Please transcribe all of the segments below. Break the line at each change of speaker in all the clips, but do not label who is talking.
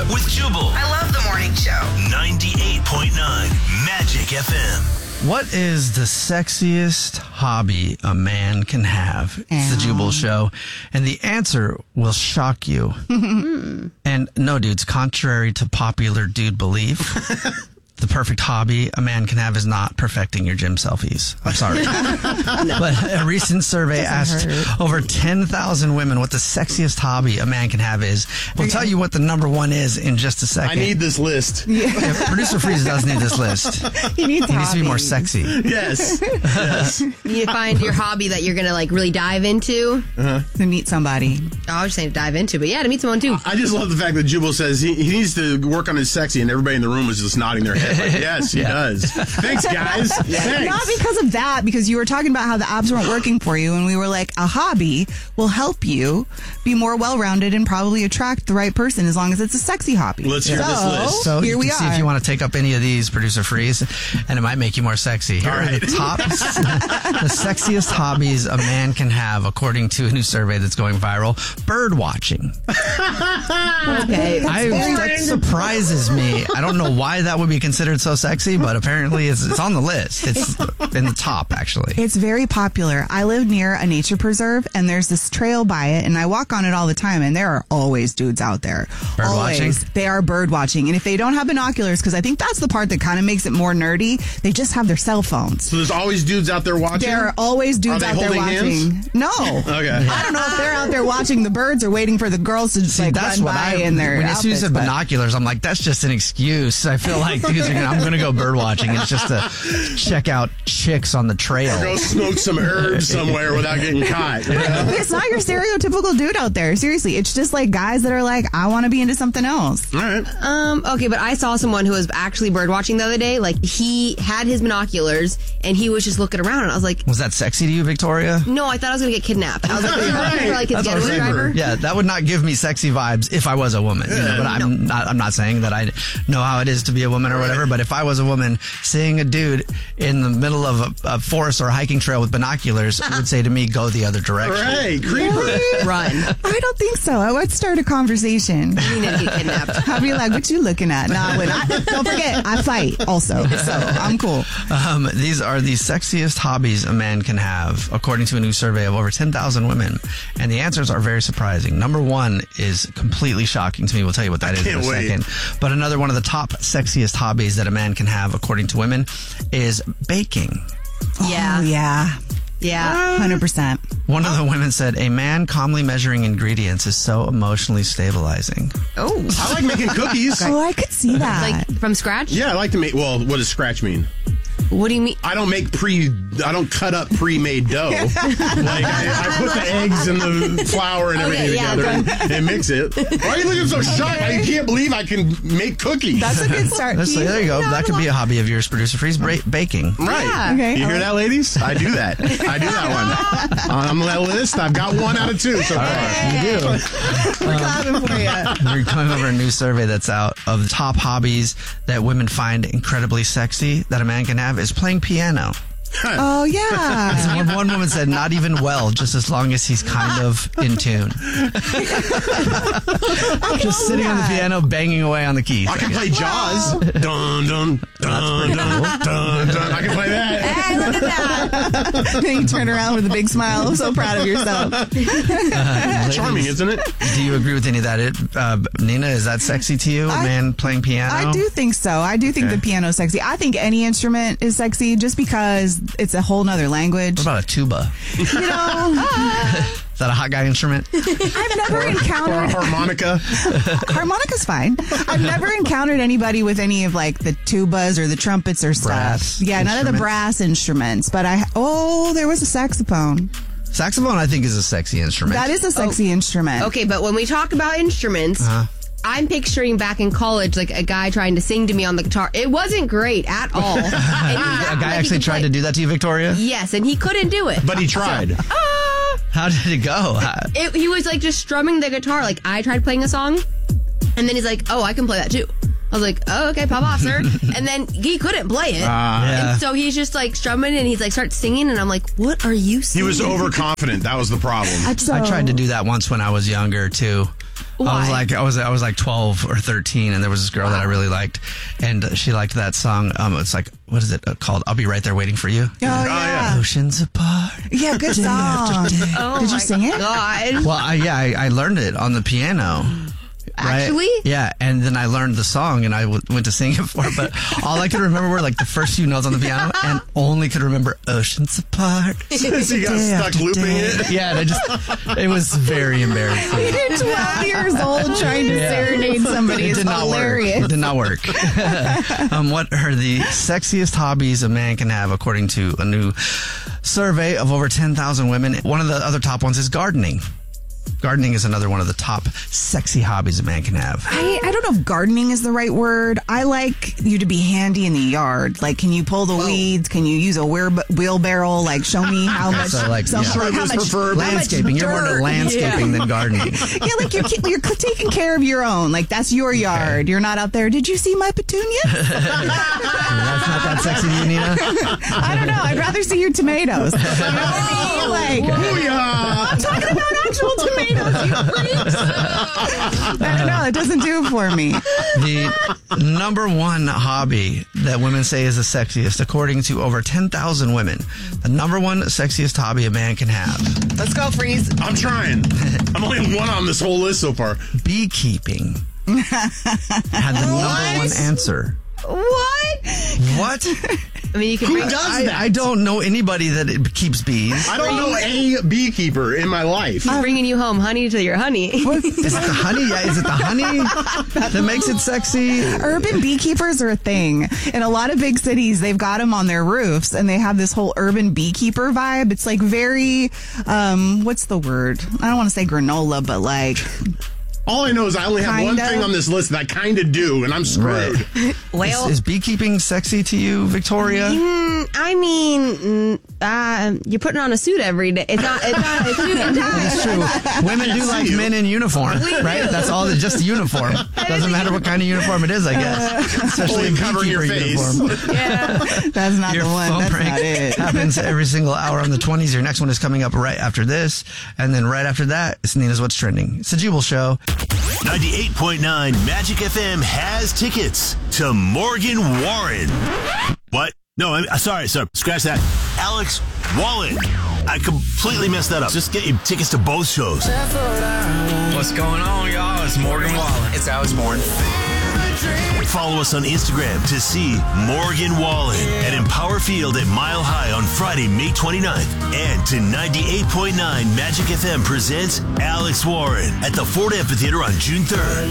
with Jubal.
I love the morning show.
98.9 Magic FM.
What is the sexiest hobby a man can have? It's the Jubal Show. And the answer will shock you. And no, dudes, contrary to popular dude belief, the perfect hobby a man can have is not perfecting your gym selfies. I'm sorry. No. But a recent survey asked over 10,000 women what the sexiest hobby a man can have is. We'll tell you what the number one is in just a second.
I need this list.
Yeah, Producer Freeze does need this list.
He needs
to be more sexy.
Yes.
You find your hobby that you're going to like really dive into.
To meet somebody.
I was just saying dive into, but yeah, to meet someone too.
I just love the fact that Jubal says he needs to work on his sexy, and everybody in the room was just nodding their head. Like, yes, he does. Thanks, guys. Thanks.
Not because of that, because you were talking about how the abs weren't working for you, and we were like, a hobby will help you be more well-rounded and probably attract the right person as long as it's a sexy hobby.
Let's hear this list.
So
here
you
we
can see
are.
if you want to take up any of these, Producer Freeze, and it might make you more sexy. Here are the top, the sexiest hobbies a man can have, according to a new survey that's going viral. Bird watching.
Okay.
That surprises me. I don't know why that would be considered so sexy, but apparently it's on the list. It's in the top, actually.
It's very popular. I live near a nature preserve, and there's this trail by it, and I walk on it all the time, and there are always dudes out there.
Bird
always.
watching?
They are bird watching. And if they don't have binoculars, because I think that's the part that kind of makes it more nerdy, they just have their cell phones.
So there's always dudes out there watching?
There are always dudes
Are they
out there
holding
watching.
hands?
No.
Okay.
I don't know if they're out there watching the birds or waiting for the girls to just
That's
run
what
by in their
when as soon as you said
outfits, but-
binoculars, I'm like, that's just an excuse. I feel like dudes are I'm going to go bird watching. It's just to check out chicks on the trail.
Go smoke some herbs somewhere without getting caught. You know?
It's not your stereotypical dude out there. Seriously, it's just like guys that are like, I want to be into something else.
All right.
Okay, but I saw someone who was actually bird watching the other day. Like, he had his binoculars and he was just looking around. And I was like,
Was that sexy to you, Victoria?
no, I thought I was going to get kidnapped. I was like, for like his
That's what I'm
getaway
saying.
driver.
Yeah, that would not give me sexy vibes if I was a woman. You know, but I'm not saying that I know how it is to be a woman or whatever. But if I was a woman, seeing a dude in the middle of a forest or a hiking trail with binoculars would say to me, "Go the other direction."
Right, creeper.
Run.
I don't think so. I would start a conversation.
You need to get kidnapped.
I'd be like, what you looking at? Nah, don't forget, I fight also. So I'm cool.
These are the sexiest hobbies a man can have, according to a new survey of over 10,000 women. And the answers are very surprising. Number one is completely shocking to me. We'll tell you what that is in a second. But another one of the top sexiest hobbies that a man can have, according to women, is baking.
Yeah.
Oh, yeah.
Yeah.
100%.
One of the women said, a man calmly measuring ingredients is so emotionally stabilizing.
Oh.
I like making cookies.
Oh, I could see that.
Like, from scratch?
Yeah, I like to make, well, what does scratch mean?
What do you mean?
I don't cut up pre-made dough. Like I put the eggs and the flour and everything together and mix it. Why are you looking so shocked? I can't believe I can make cookies.
That's a good start.
There you go. That could be a hobby of yours, Producer Freeze, baking.
Right.
Yeah.
Okay.
You hear that, ladies? I do that. I do that one. On that list, I've got 1 out of 2 so far.
You do.
We're clapping for you.
We're going over a new survey that's out of the top hobbies that women find incredibly sexy that a man can have is playing piano.
Oh, yeah.
One woman said, not even well, just as long as he's kind of in tune. Just sitting on the piano, banging away on the keys.
I can play Jaws. Dun, dun, dun, dun, dun, dun. I can play that.
Hey, look at that. Then you turn around with a big smile. I'm so proud of yourself.
Charming, isn't it?
Do you agree with any of that? Nina, is that sexy to you, a man playing piano?
I do think so. I do think the piano's sexy. I think any instrument is sexy just because it's a whole nother language.
What about a tuba?
You know,
Is that a hot guy instrument?
I've never
Or a
encountered...
harmonica.
Harmonica's fine. I've never encountered anybody with any of like the tubas or the trumpets or stuff.
Brass
Yeah, none of the
instruments?
brass instruments. But there was a saxophone.
Saxophone, I think, is a sexy instrument.
That is a sexy instrument.
Okay, but when we talk about instruments, I'm picturing back in college, like a guy trying to sing to me on the guitar. It wasn't great at all. And
A guy actually tried to do that to you, Victoria?
Yes, and he couldn't do it.
But he tried.
How did it go?
He was like just strumming the guitar. Like I tried playing a song, and then he's like, "Oh, I can play that too." I was like, "Oh, okay, pop off, sir." And then he couldn't play it, and so he's just like strumming, and he's like starts singing, and I'm like, "What are you singing?"
He was overconfident. That was the problem.
I tried to do that once when I was younger too.
Why?
I was like 12 or 13, and there was this girl that I really liked, and she liked that song. It's like, what is it called? I'll Be Right There Waiting for You.
Oh, yeah.
Oceans apart.
Yeah, good song. Did you sing it?
God.
Well, I learned it on the piano. Right?
Actually?
Yeah, and then I learned the song, and I went to sing it for her, but all I could remember were like the first few notes on the piano, and only could remember Oceans Apart.
So you got stuck looping it?
Yeah, and it was very embarrassing.
You're 12 years old trying to serenade somebody. It's hilarious.
It did not work. What are the sexiest hobbies a man can have, according to a new survey of over 10,000 women? One of the other top ones is gardening. Gardening is another one of the top sexy hobbies a man can have.
I don't know if gardening is the right word. I like you to be handy in the yard. Like, can you pull the weeds? Can you use a wheelbarrow? Like, show me how much.
So, like,
how much
landscaping. You're more into landscaping than gardening.
Yeah, like you're taking care of your own. Like, that's your yard. Okay. You're not out there. Did you see my petunias?
That's not that sexy to you, Nina?
I don't know. I'd rather see your tomatoes. You know what I mean? Like, I'm talking about actual tomatoes. I don't know. It doesn't do it for me.
The number one hobby that women say is the sexiest, according to over 10,000 women, the number one sexiest hobby a man can have.
Let's go, Freeze.
I'm trying. I'm only one on this whole list so far.
Beekeeping had the number one answer. What?
I mean, you can
Who
bring.
does that?
I don't know anybody that keeps bees.
I don't know a beekeeper in my life.
He's bringing you home honey to your honey.
Is it the honey? Yeah, is it the honey that makes it sexy?
Urban beekeepers are a thing. In a lot of big cities, they've got them on their roofs, and they have this whole urban beekeeper vibe. It's like very, what's the word? I don't want to say granola, but like...
All I know is I only have one thing on this list that I kind of do, and I'm screwed.
Right.
Well,
is beekeeping sexy to you, Victoria?
I mean, you're putting on a suit every day. It's not a suit and tie.
It's true. Women do like men in uniform, right? That's all. Just uniform. Doesn't matter what kind of uniform it is, I guess. Especially in
covering your face.
uniform.
Yeah.
That's not
Your
the one.
phone
That's
prank
not it.
happens every single hour on the 20s. Your next one is coming up right after this. And then right after that, it's Nina's What's Trending. It's a Jubal Show.
98.9 Magic FM has tickets to Morgan Wallen. What? No, sorry. Scratch that. Alex Wallen. I completely messed that up. Just get you tickets to both shows.
What's going on, y'all? It's Morgan Wallen. It's Alex Bourne.
Follow us on Instagram to see Morgan Wallen at Empower Field at Mile High on Friday, May 29th. And to 98.9 Magic FM presents Alex Warren at the Ford Amphitheater on June 3rd.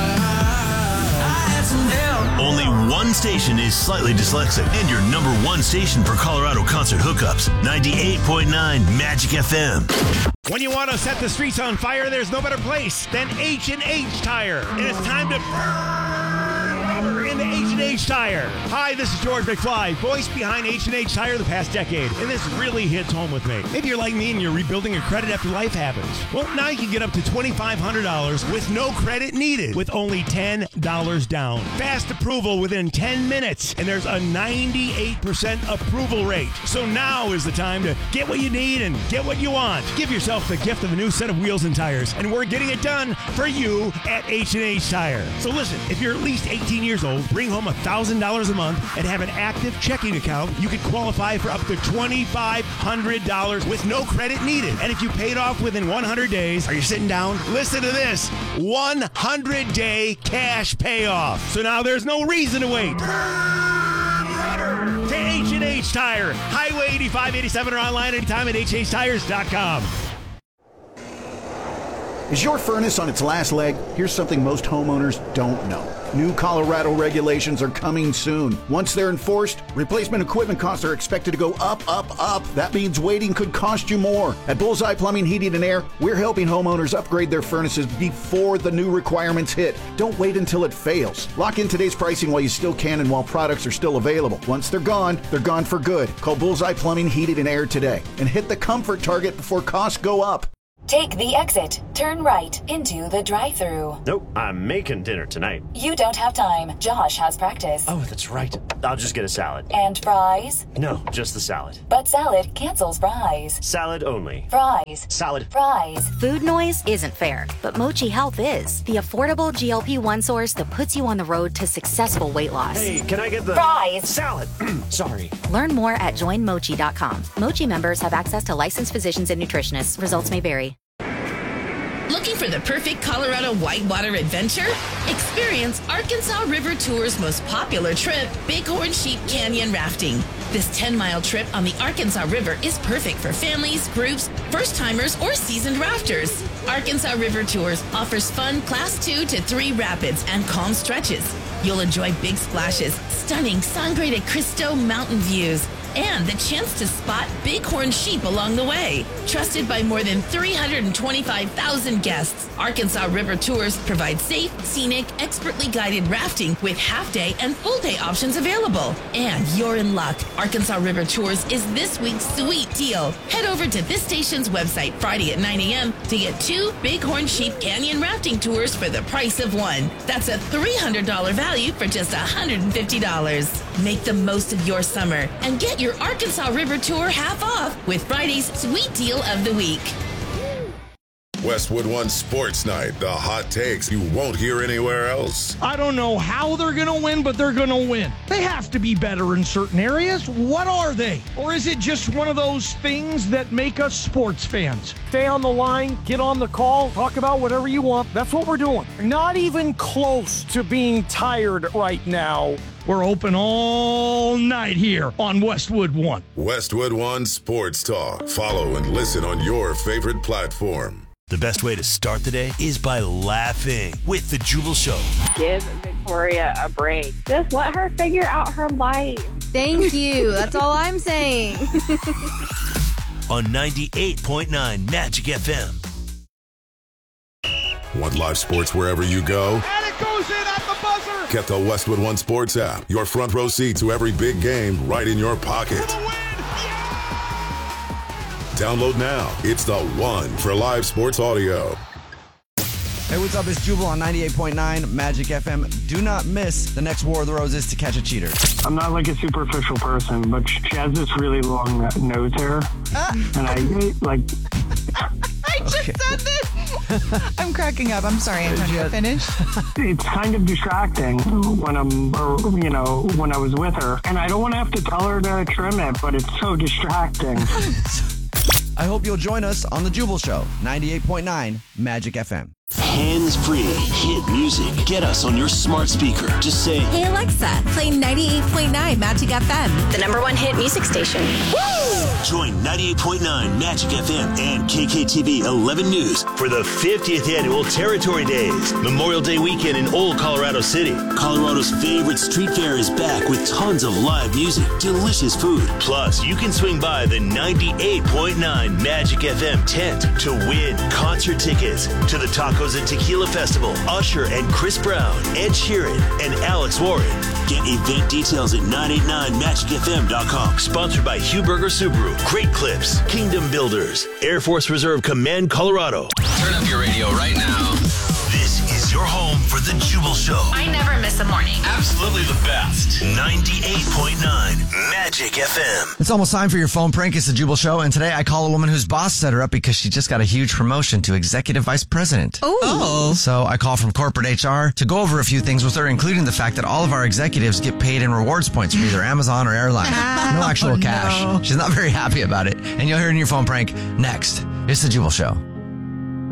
Only one station is slightly dyslexic, and your number one station for Colorado concert hookups, 98.9 Magic FM.
When you want to set the streets on fire, there's no better place than H&H Tire. And it's time to burn rubber into H&H Tire. Hi, this is George McFly, voice behind H&H Tire the past decade. And this really hits home with me. Maybe you're like me and you're rebuilding your credit after life happens. Well, now you can get up to $2,500 with no credit needed with only $10 down. Fast approval within 10 minutes. And there's a 98% approval rate. So now is the time to get what you need and get what you want. Give yourself the gift of a new set of wheels and tires, and we're getting it done for you at H&H Tire. So listen, if you're at least 18 years old, bring home $1,000 a month, and have an active checking account, you could qualify for up to $2,500 with no credit needed. And if you paid off within 100 days, are you sitting down? Listen to this, 100-day cash payoff. So now there's no reason to wait. To H&H Tire, Highway 8587, or online anytime at hhtires.com.
Is your furnace on its last leg? Here's something most homeowners don't know. New Colorado regulations are coming soon. Once they're enforced, replacement equipment costs are expected to go up, up, up. That means waiting could cost you more. At Bullseye Plumbing, Heating, and Air, we're helping homeowners upgrade their furnaces before the new requirements hit. Don't wait until it fails. Lock in today's pricing while you still can and while products are still available. Once they're gone for good. Call Bullseye Plumbing, Heating, and Air today and hit the comfort target before costs go up.
Take the exit Turn right into the drive-thru.
Nope, I'm making dinner tonight.
You don't have time. Josh has practice.
Oh, that's right. I'll just get a salad.
And fries?
No, just the salad.
But salad cancels fries.
Salad only.
Fries.
Salad.
Fries.
Food noise isn't fair, but Mochi Health is. The affordable GLP-1 source that puts you on the road to successful weight loss.
Hey, can I get the
fries?
Salad. Sorry.
Learn more at joinmochi.com. Mochi members have access to licensed physicians and nutritionists. Results may vary.
Looking for the perfect Colorado whitewater adventure? Experience Arkansas River Tour's most popular trip, Bighorn Sheep Canyon Rafting. This 10-mile trip on the Arkansas River is perfect for families, groups, first-timers, or seasoned rafters. Arkansas River Tours offers fun Class 2 to 3 rapids and calm stretches. You'll enjoy big splashes, stunning Sangre de Cristo mountain views, and the chance to spot bighorn sheep along the way. Trusted by more than 325,000 guests, Arkansas River Tours provide safe, scenic, expertly guided rafting with half-day and full-day options available. And you're in luck. Arkansas River Tours is this week's sweet deal. Head over to this station's website Friday at 9 a.m. to get 2 Bighorn Sheep Canyon rafting tours for the price of one. That's a $300 value for just $150. Make the most of your summer and get your Arkansas River Tour half off with Friday's Sweet Deal of the Week.
Westwood One Sports Night, the hot takes you won't hear anywhere else.
I don't know how they're going to win, but they're going to win. They have to be better in certain areas. What are they? Or is it just one of those things that make us sports fans? Stay on the line, get on the call, talk about whatever you want. That's what we're doing. Not even close to being tired right now. We're open all night here on Westwood One.
Westwood One Sports Talk. Follow and listen on your favorite platform.
The best way to start the day is by laughing with The Jubal Show.
Give Victoria a break. Just let her figure out her life.
Thank you. That's all I'm saying.
On 98.9 Magic FM.
Want live sports wherever you go?
And it goes in at the buzzer.
Get the Westwood One Sports app. Your front row seat to every big game right in your pocket. Download now. It's the one for live sports audio.
Hey, what's up? It's Jubal on 98.9 Magic FM. Do not miss the next War of the Roses to catch a cheater.
I'm not like a superficial person, but she has this really long nose hair. And I
just said this. I'm cracking up. I'm sorry. I'm trying to finish.
It's kind of distracting when when I was with her. And I don't want to have to tell her to trim it, but it's so distracting.
I hope you'll join us on The Jubal Show, 98.9 Magic FM.
Hands-free hit music. Get us on your smart speaker. Just say,
"Hey Alexa, play 98.9 Magic FM, the #1 hit music station."
Woo! Join 98.9 Magic FM and KKTV 11 News for the 50th Annual Territory Days, Memorial Day weekend in Old Colorado City. Colorado's favorite street fair is back with tons of live music, delicious food. Plus, you can swing by the 98.9 Magic FM tent to win concert tickets to the Tacos and Tequila Festival, Usher and Chris Brown, Ed Sheeran, and Alex Warren. Get event details at 989magicfm.com. Sponsored by Hugh Berger Subaru, Great Clips, Kingdom Builders, Air Force Reserve Command, Colorado.
Turn up your radio right now.
This is your home for The Jubal Show.
I never miss a morning.
Absolutely the best. 98.9 Magic FM.
It's almost time for your phone prank. It's The Jubal Show, and today I call a woman whose boss set her up because she just got a huge promotion to executive vice president.
Oh.
So I call from corporate HR to go over a few things with her, including the fact that all of our executives get paid in rewards points from either Amazon or airlines. No actual cash.
No.
She's not very happy about it. And you'll hear it in your phone prank next. It's The Jubal Show.